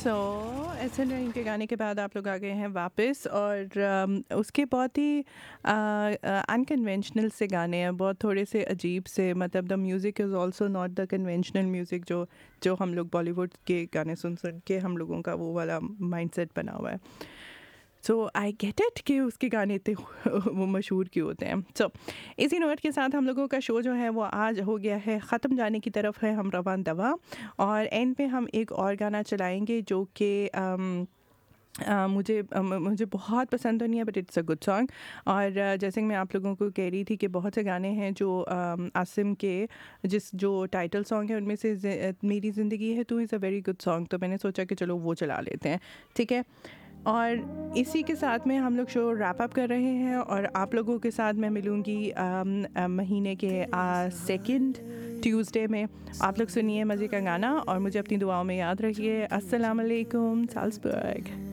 सो SN रहीम के गाने के बाद आप लोग आ गए हैं वापस और उसके बहुत ही अनकन्वेंशनल से गाने हैं, बहुत थोड़े से अजीब से, मतलब the music is also not the conventional music जो जो हम लोग बॉलीवुड के गाने सुन सुन के हम लोगों का वो वाला माइंडसेट बना हुआ है। सो आई गेट इट कि उसके गाने इतने वो मशहूर क्यों होते हैं। सो इसी नोट के साथ हम लोगों का शो जो है वो आज हो गया है ख़त्म, जाने की तरफ है हम रवान दवा। और एंड पे हम एक और गाना चलाएंगे जो कि मुझे बहुत पसंद तो नहीं है, but it's a good song. और जैसे कि मैं आप लोगों को कह रही थी कि बहुत से गाने हैं जो आसिम के जो टाइटल सॉन्ग है उनमें से मेरी ज़िंदगी है तू is a very good song, तो मैंने सोचा कि चलो वो चला लेते हैं, ठीक है। और इसी के साथ में हम लोग शो रैप अप कर रहे हैं और आप लोगों के साथ मैं मिलूँगी महीने के सेकंड ट्यूसडे में। आप लोग सुनिए मज़े का गाना और मुझे अपनी दुआओं में याद रखिए। अस्सलाम वालेकुम साल्सबर्ग।